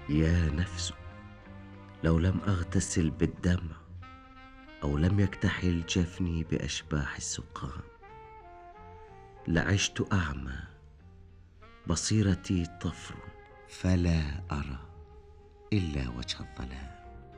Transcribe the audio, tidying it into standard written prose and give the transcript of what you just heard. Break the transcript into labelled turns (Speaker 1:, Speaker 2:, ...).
Speaker 1: يا نفس، لو لم أغتسل بالدمع أو لم يكتحل جفني بأشباح السقام، لعشت أعمى، بصيرتي طفر، فلا أرى إلا وجه الظلام.